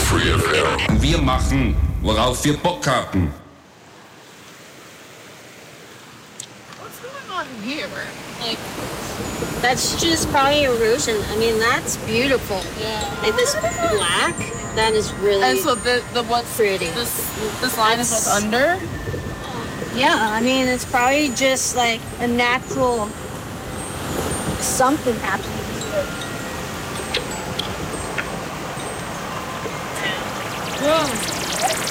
Free FM. Wir machen, worauf wir Bock haben. What's going on here? Like, That's just probably erosion. I mean, that's beautiful. yeah. Like this black, that is really And so the what's pretty. this line is what's under? Yeah, I mean, it's probably just like a natural something happening here. Whoa.